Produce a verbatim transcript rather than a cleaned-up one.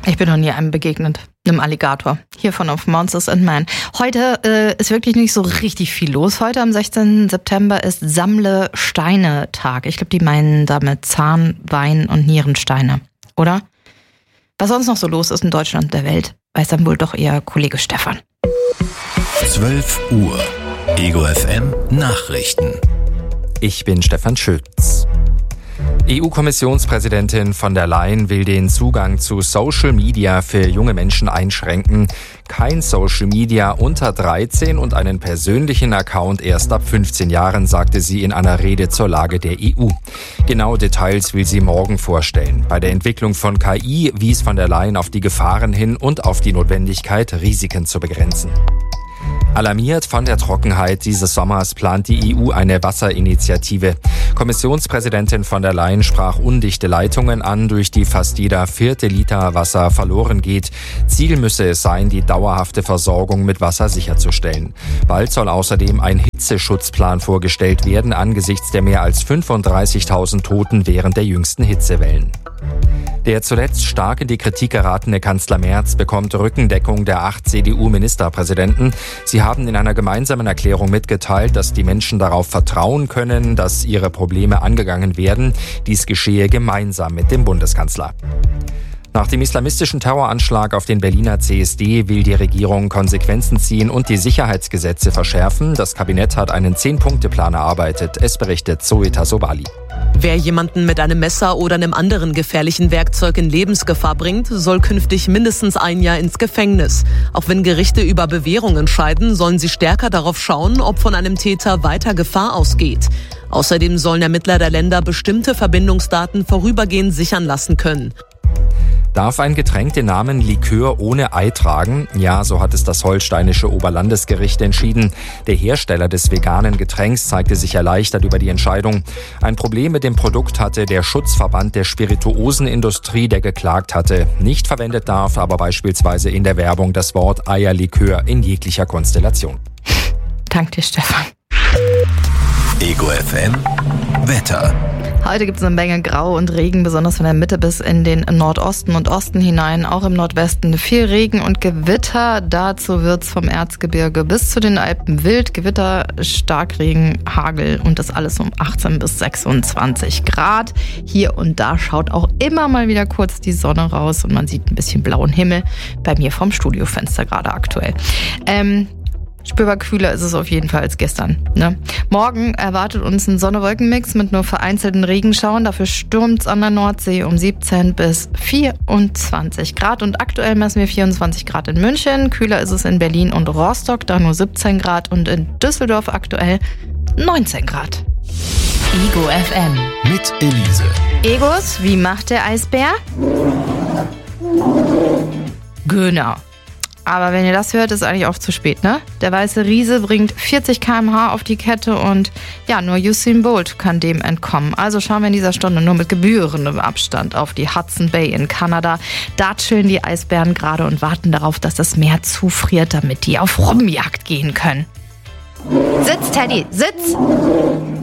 Ich bin noch nie einem begegnet, einem Alligator. Hier von auf Monsters and Men. Heute äh, ist wirklich nicht so richtig viel los. Heute am sechzehnten September ist Sammle-Steine-Tag. Ich glaube, die meinen damit Zahn-, Wein- und Nierensteine, oder? Was sonst noch so los ist in Deutschland und der Welt, weiß dann wohl doch eher Kollege Stefan. zwölf Uhr. Ego F M Nachrichten. Ich bin Stefan Schütz. E U-Kommissionspräsidentin von der Leyen will den Zugang zu Social Media für junge Menschen einschränken. Kein Social Media unter dreizehn und einen persönlichen Account erst ab fünfzehn Jahren, sagte sie in einer Rede zur Lage der E U. Genaue Details will sie morgen vorstellen. Bei der Entwicklung von K I wies von der Leyen auf die Gefahren hin und auf die Notwendigkeit, Risiken zu begrenzen. Alarmiert von der Trockenheit dieses Sommers plant die E U eine Wasserinitiative. Kommissionspräsidentin von der Leyen sprach undichte Leitungen an, durch die fast jeder vierte Liter Wasser verloren geht. Ziel müsse es sein, die dauerhafte Versorgung mit Wasser sicherzustellen. Bald soll außerdem ein Hitzeschutzplan vorgestellt werden, angesichts der mehr als fünfunddreißigtausend Toten während der jüngsten Hitzewellen. Der zuletzt stark in die Kritik geratene Kanzler Merz bekommt Rückendeckung der acht C D U-Ministerpräsidenten. Sie haben in einer gemeinsamen Erklärung mitgeteilt, dass die Menschen darauf vertrauen können, dass ihre Probleme angegangen werden. Dies geschehe gemeinsam mit dem Bundeskanzler. Nach dem islamistischen Terroranschlag auf den Berliner C S D will die Regierung Konsequenzen ziehen und die Sicherheitsgesetze verschärfen. Das Kabinett hat einen Zehn-Punkte-Plan erarbeitet. Es berichtet Zoe Tasobali. Wer jemanden mit einem Messer oder einem anderen gefährlichen Werkzeug in Lebensgefahr bringt, soll künftig mindestens ein Jahr ins Gefängnis. Auch wenn Gerichte über Bewährung entscheiden, sollen sie stärker darauf schauen, ob von einem Täter weiter Gefahr ausgeht. Außerdem sollen Ermittler der Länder bestimmte Verbindungsdaten vorübergehend sichern lassen können. Darf ein Getränk den Namen Likör ohne Ei tragen? Ja, so hat es das holsteinische Oberlandesgericht entschieden. Der Hersteller des veganen Getränks zeigte sich erleichtert über die Entscheidung. Ein Problem mit dem Produkt hatte der Schutzverband der Spirituosenindustrie, der geklagt hatte. Nicht verwendet darf aber beispielsweise in der Werbung das Wort Eierlikör in jeglicher Konstellation. Dank dir, Stefan. Ego F M Wetter. Heute gibt es eine Menge Grau und Regen, besonders von der Mitte bis in den Nordosten und Osten hinein. Auch im Nordwesten viel Regen und Gewitter. Dazu wird es vom Erzgebirge bis zu den Alpen wild. Gewitter, Starkregen, Hagel und das alles um achtzehn bis sechsundzwanzig Grad. Hier und da schaut auch immer mal wieder kurz die Sonne raus und man sieht ein bisschen blauen Himmel. Bei mir vom Studiofenster gerade aktuell. Ähm... Spürbar kühler ist es auf jeden Fall als gestern. Ne? Morgen erwartet uns ein Sonne-Wolken-Mix mit nur vereinzelten Regenschauern. Dafür stürmt es an der Nordsee um siebzehn bis vierundzwanzig Grad. Und aktuell messen wir vierundzwanzig Grad in München. Kühler ist es in Berlin und Rostock, da nur siebzehn Grad. Und in Düsseldorf aktuell neunzehn Grad. Ego F M. Mit Elise. Egos, wie macht der Eisbär? Genau. Aber wenn ihr das hört, ist eigentlich auch zu spät, ne? Der weiße Riese bringt vierzig Kilometer pro Stunde auf die Kette und ja, nur Usain Bolt kann dem entkommen. Also schauen wir in dieser Stunde nur mit gebührendem Abstand auf die Hudson Bay in Kanada. Da chillen die Eisbären gerade und warten darauf, dass das Meer zufriert, damit die auf Robbenjagd gehen können. Sitz, Teddy, sitz!